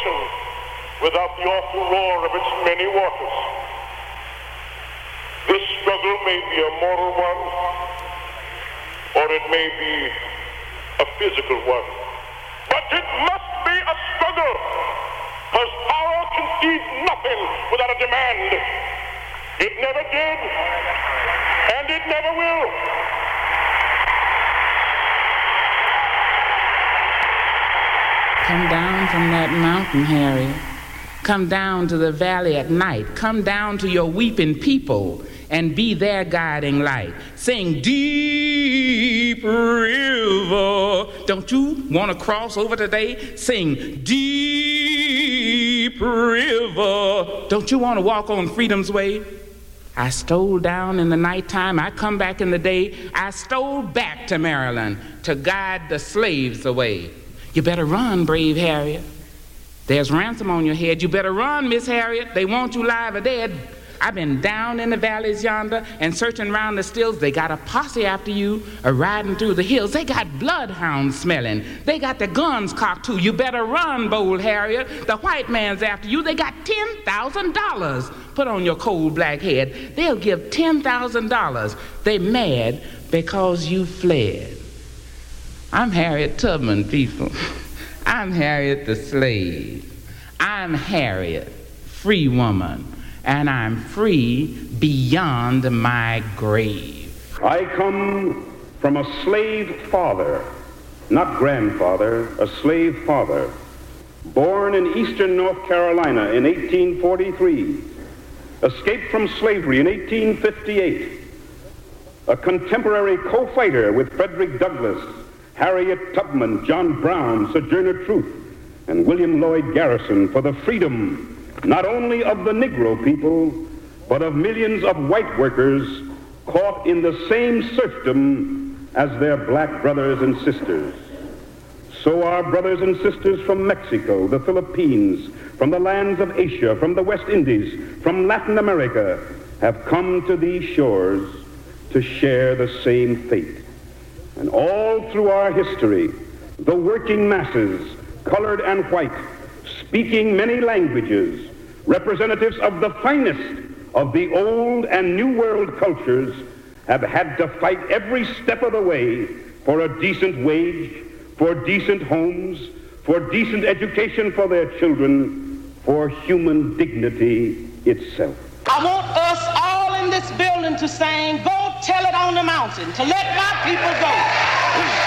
ocean without the awful roar of its many waters. This struggle may be a moral one, or it may be a physical one. But it must be a struggle, because power concedes nothing without a demand. It never did, and it never will. Come down from that mountain, Harriet. Come down to the valley at night. Come down to your weeping people and be their guiding light. Sing, deep river. Don't you want to cross over today? Sing, deep river. Don't you want to walk on freedom's way? I stole down in the nighttime. I come back in the day. I stole back to Maryland to guide the slaves away. You better run, brave Harriet. There's ransom on your head. You better run, Miss Harriet. They want you live or dead. I've been down in the valleys yonder and searching around the stills. They got a posse after you riding through the hills. They got bloodhounds smelling. They got their guns cocked too. You better run, bold Harriet. The white man's after you. They got $10,000 put on your cold black head. They'll give $10,000. They mad because you fled. I'm Harriet Tubman, people. I'm Harriet the slave. I'm Harriet, free woman, and I'm free beyond my grave. I come from a slave father, not grandfather, a slave father, born in eastern North Carolina in 1843, escaped from slavery in 1858, a contemporary co-fighter with Frederick Douglass, Harriet Tubman, John Brown, Sojourner Truth, and William Lloyd Garrison for the freedom not only of the Negro people, but of millions of white workers caught in the same serfdom as their black brothers and sisters. So our brothers and sisters from Mexico, the Philippines, from the lands of Asia, from the West Indies, from Latin America, have come to these shores to share the same fate. And all through our history, the working masses, colored and white, speaking many languages, representatives of the finest of the old and new world cultures, have had to fight every step of the way for a decent wage, for decent homes, for decent education for their children, for human dignity itself. I want us all in this building to sing, "Go tell it on the mountain," to let my people go.